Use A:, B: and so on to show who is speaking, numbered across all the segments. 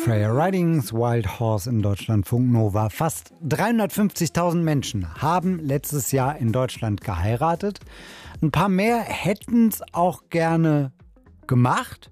A: Freya Ridings Wild Horse in Deutschlandfunk Nova. Fast 350.000 Menschen haben letztes Jahr in Deutschland geheiratet. Ein paar mehr hätten es auch gerne gemacht.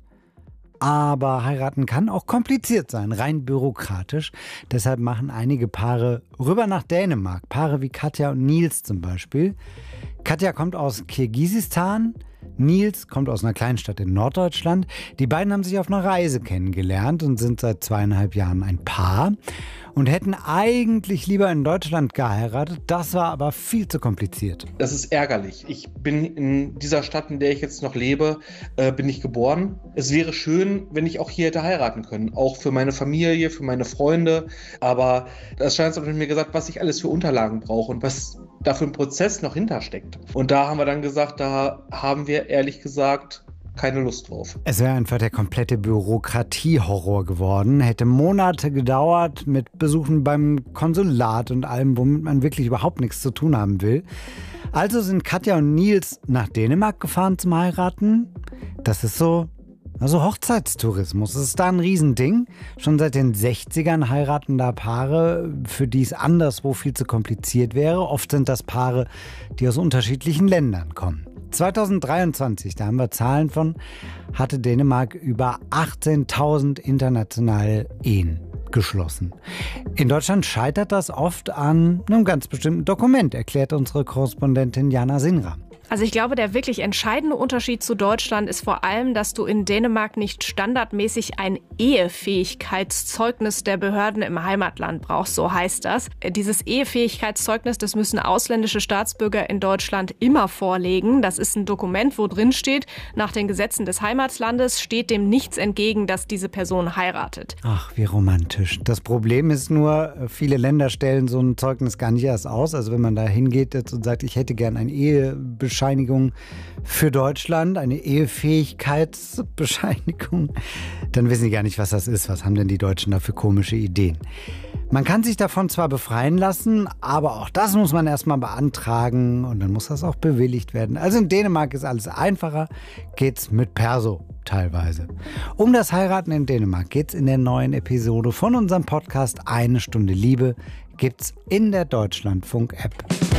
A: Aber heiraten kann auch kompliziert sein, rein bürokratisch. Deshalb machen einige Paare rüber nach Dänemark. Paare wie Katja und Nils zum Beispiel. Katja kommt aus Kirgisistan. Nils kommt aus einer Kleinstadt in Norddeutschland. Die beiden haben sich auf einer Reise kennengelernt und sind seit 2,5 Jahren ein Paar und hätten eigentlich lieber in Deutschland geheiratet. Das war aber viel zu kompliziert.
B: Das ist ärgerlich. Ich bin in dieser Stadt, in der ich jetzt noch lebe, bin ich geboren. Es wäre schön, wenn ich auch hier hätte heiraten können. Auch für meine Familie, für meine Freunde. Aber das scheint mit mir gesagt, was ich alles für Unterlagen brauche und was da für ein Prozess noch hintersteckt. Und da haben wir dann gesagt, da haben wir ehrlich gesagt keine Lust drauf.
A: Es wäre einfach der komplette Bürokratie-Horror geworden. Hätte Monate gedauert mit Besuchen beim Konsulat und allem, womit man wirklich überhaupt nichts zu tun haben will. Also sind Katja und Nils nach Dänemark gefahren zum Heiraten. Das ist so Hochzeitstourismus. Das ist da ein Riesending. Schon seit den 60ern heiraten da Paare, für die es anderswo viel zu kompliziert wäre. Oft sind das Paare, die aus unterschiedlichen Ländern kommen. 2023, da haben wir Zahlen von, hatte Dänemark über 18.000 internationale Ehen geschlossen. In Deutschland scheitert das oft an einem ganz bestimmten Dokument, erklärt unsere Korrespondentin Jana Sinra.
C: Also ich glaube, der wirklich entscheidende Unterschied zu Deutschland ist vor allem, dass du in Dänemark nicht standardmäßig ein Ehefähigkeitszeugnis der Behörden im Heimatland brauchst, so heißt das. Dieses Ehefähigkeitszeugnis, das müssen ausländische Staatsbürger in Deutschland immer vorlegen. Das ist ein Dokument, wo drin steht, nach den Gesetzen des Heimatlandes steht dem nichts entgegen, dass diese Person heiratet.
A: Ach, wie romantisch. Das Problem ist nur, viele Länder stellen so ein Zeugnis gar nicht erst aus. Also wenn man da hingeht und sagt, ich hätte gern ein Ehebescheinigung für Deutschland, eine Ehefähigkeitsbescheinigung, dann wissen die gar nicht, was das ist. Was haben denn die Deutschen da für komische Ideen? Man kann sich davon zwar befreien lassen, aber auch das muss man erstmal beantragen und dann muss das auch bewilligt werden. Also in Dänemark ist alles einfacher, geht's mit Perso teilweise. Um das Heiraten in Dänemark geht's in der neuen Episode von unserem Podcast Eine Stunde Liebe, gibt's in der Deutschlandfunk-App.